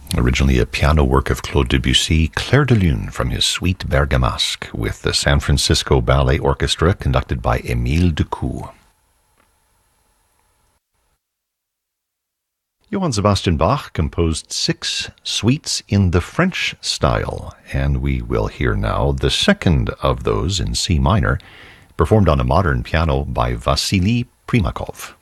Originally a piano work of Claude Debussy, Clair de Lune from his Suite Bergamasque with the San Francisco Ballet Orchestra conducted by Émile Decou. Johann Sebastian Bach composed 6 suites in the French style, and we will hear now the second of those in C minor, performed on a modern piano by Vassily Primakov.